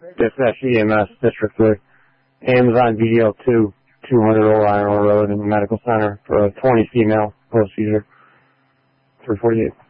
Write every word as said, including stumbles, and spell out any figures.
Dispatch E M S, District three. Amazon V D L two, two hundred Old Iron Road in the Medical Center for a twenty female post-seizure. three forty-eight.